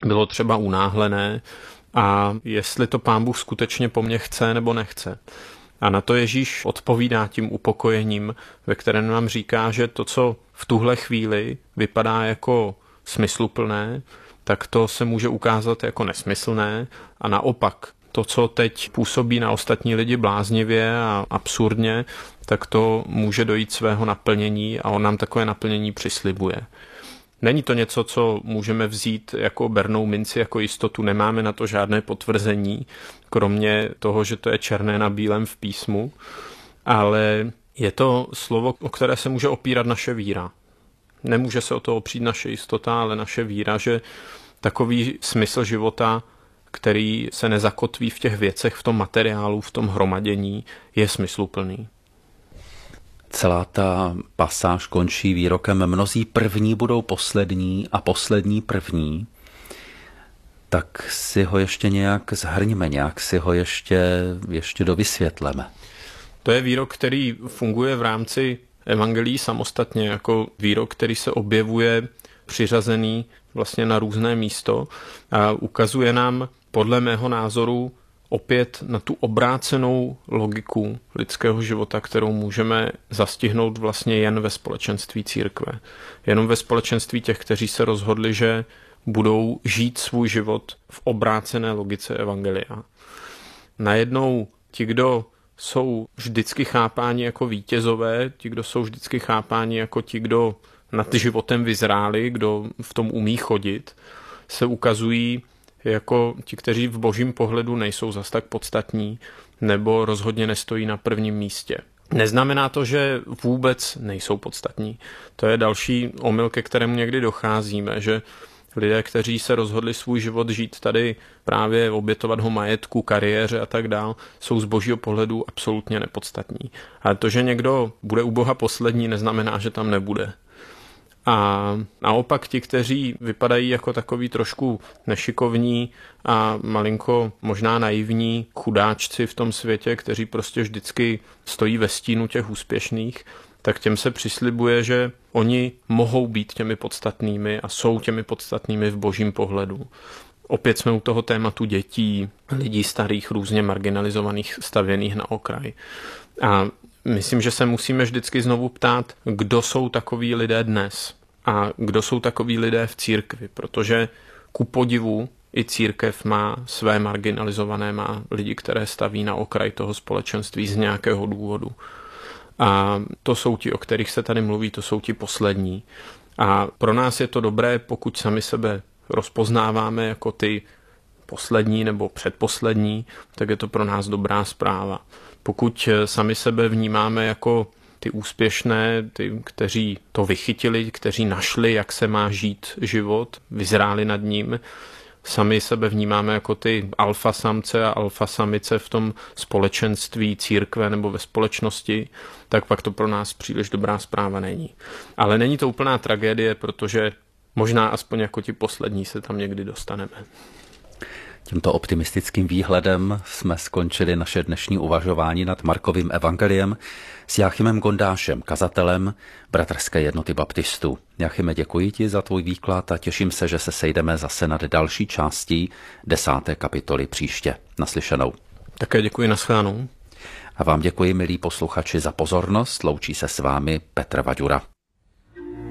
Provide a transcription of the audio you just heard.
bylo třeba unáhlené a jestli to Pán Bůh skutečně po mně chce nebo nechce. A na to Ježíš odpovídá tím upokojením, ve kterém nám říká, že to, co v tuhle chvíli vypadá jako smysluplné, tak to se může ukázat jako nesmyslné a naopak to, co teď působí na ostatní lidi bláznivě a absurdně, tak to může dojít svého naplnění a on nám takové naplnění přislibuje. Není to něco, co můžeme vzít jako bernou minci, jako jistotu, nemáme na to žádné potvrzení, kromě toho, že to je černé na bílém v písmu, ale je to slovo, o které se může opírat naše víra. Nemůže se o to opřít naše jistota, ale naše víra, že takový smysl života, který se nezakotví v těch věcech, v tom materiálu, v tom hromadění, je smysluplný. Celá ta pasáž končí výrokem mnozí první budou poslední a poslední první. Tak si ho ještě nějak shrňme, nějak si ho ještě dovysvětleme. To je výrok, který funguje v rámci evangelií samostatně, jako výrok, který se objevuje přiřazený vlastně na různé místo a ukazuje nám podle mého názoru opět na tu obrácenou logiku lidského života, kterou můžeme zastihnout vlastně jen ve společenství církve. Jenom ve společenství těch, kteří se rozhodli, že budou žít svůj život v obrácené logice evangelia. Najednou ti, kdo jsou vždycky chápáni jako vítězové, ti, kdo jsou vždycky chápáni jako ti, kdo nad životem vyzráli, kdo v tom umí chodit, se ukazují jako ti, kteří v božím pohledu nejsou zas tak podstatní nebo rozhodně nestojí na prvním místě. Neznamená to, že vůbec nejsou podstatní. To je další omyl, ke kterému někdy docházíme, že lidé, kteří se rozhodli svůj život žít tady, právě obětovat ho majetku, kariéře a tak dál, jsou z božího pohledu absolutně nepodstatní. Ale to, že někdo bude u Boha poslední, neznamená, že tam nebude. A naopak ti, kteří vypadají jako takový trošku nešikovní a malinko možná naivní chudáčci v tom světě, kteří prostě vždycky stojí ve stínu těch úspěšných, tak těm se přislibuje, že oni mohou být těmi podstatnými a jsou těmi podstatnými v božím pohledu. Opět jsme u toho tématu dětí, lidí starých, různě marginalizovaných, stavěných na okraj. A myslím, že se musíme vždycky znovu ptát, kdo jsou takoví lidé dnes a kdo jsou takoví lidé v církvi, protože ku podivu i církev má své marginalizované, má lidi, které staví na okraj toho společenství z nějakého důvodu. A to jsou ti, o kterých se tady mluví, to jsou ti poslední. A pro nás je to dobré, pokud sami sebe rozpoznáváme jako ty poslední nebo předposlední, tak je to pro nás dobrá zpráva. Pokud sami sebe vnímáme jako ty úspěšné, ty, kteří to vychytili, kteří našli, jak se má žít život, vyzráli nad ním, sami sebe vnímáme jako ty alfa samce a alfa samice v tom společenství církve nebo ve společnosti, tak pak to pro nás příliš dobrá zpráva není. Ale není to úplná tragédie, protože možná aspoň jako ti poslední se tam někdy dostaneme. Tímto optimistickým výhledem jsme skončili naše dnešní uvažování nad Markovým evangeliem s Jáchymem Gondášem, kazatelem Bratrské jednoty baptistů. Jáchyme, děkuji ti za tvůj výklad a těším se, že se sejdeme zase nad další částí 10. kapitoly příště. Naslyšenou. Také děkuji, nashledanou. A vám děkuji, milí posluchači, za pozornost. Loučí se s vámi Petr Vaďura.